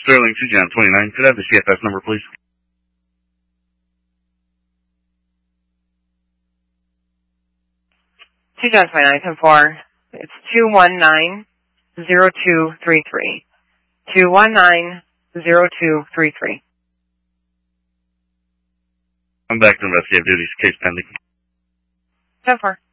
Sterling 2 John 29. Could I have the CFS number, please? Two John 29, 10-4. It's 219-0233. 219-0233. I'm back to investigate duties. Case pending. 10-4.